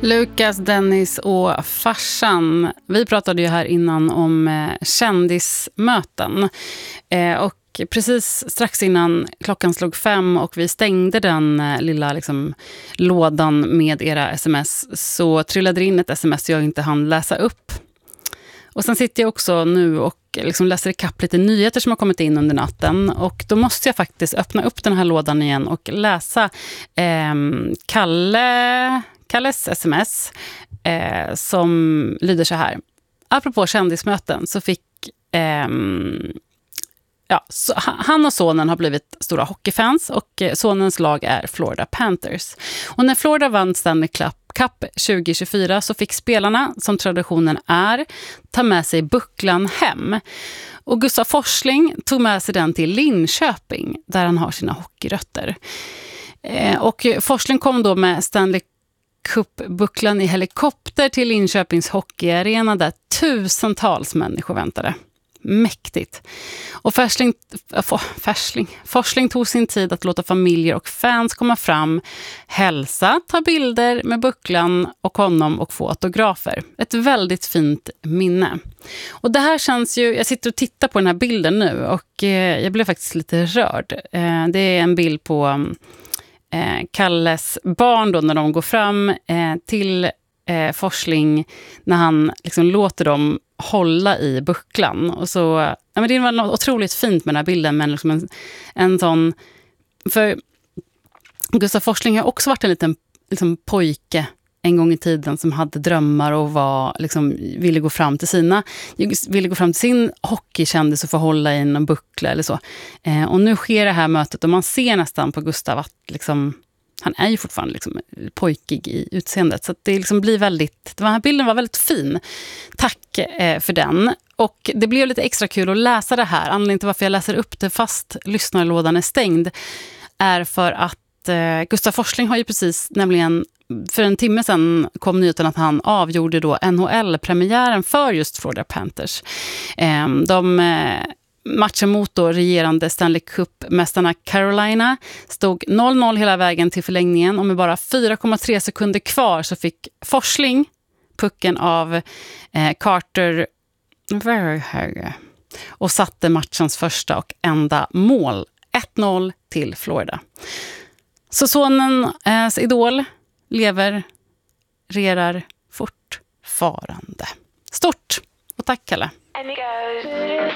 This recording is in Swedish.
Lukas, Dennis och farsan. Vi pratade ju här innan om kändismöten. Och precis strax innan klockan slog 5 och vi stängde den lilla lådan med era sms, så trillade det in ett sms jag inte hann läsa upp. Och sen sitter jag också nu och läser ikapp lite nyheter som har kommit in under natten. Och då måste jag faktiskt öppna upp den här lådan igen och läsa Kalles sms som lyder så här. Apropå kändismöten så fick han och sonen har blivit stora hockeyfans och sonens lag är Florida Panthers. Och när Florida vann Stanley Cup 2024 så fick spelarna, som traditionen är, ta med sig bucklan hem. Och Gustav Forsling tog med sig den till Linköping där han har sina hockeyrötter. Och Forsling kom då med Stanley Cup-bucklan i helikopter till Linköpings hockeyarena där tusentals människor väntade. Mäktigt. Och Forsling tog sin tid att låta familjer och fans komma fram, hälsa, ta bilder med bucklan och honom och få autografer. Ett väldigt fint minne. Och det här känns ju, jag sitter och tittar på den här bilden nu och jag blev faktiskt lite rörd. Det är en bild på Kalles barn då när de går fram till Forsling när han låter dem hålla i bucklan. Och så, men det var något otroligt fint med den här bilden, men en sån, för Gustav Forsling har också varit en liten pojke en gång i tiden som hade drömmar och var ville gå fram till sin hockeykändis och få hålla i en buckla eller så. Och nu sker det här mötet och man ser nästan på Gustav att han är ju fortfarande pojkig i utseendet. Så att det blir väldigt, den här bilden var väldigt fin. Tack för den. Och det blev lite extra kul att läsa det här. Anledningen till varför jag läser upp det fast lyssnarlådan är stängd är för att Gustav Forsling har ju precis, nämligen för en timme sedan kom nyheten att han avgjorde då NHL-premiären för just Florida Panthers. Matchen mot då regerande Stanley Cup-mästarna Carolina stod 0-0 hela vägen till förlängningen och med bara 4,3 sekunder kvar så fick Forsling pucken av Carter och satte matchens första och enda mål. 1-0 till Florida. Så sonens idol regerar fortfarande. Stort! Och tack, Kalle.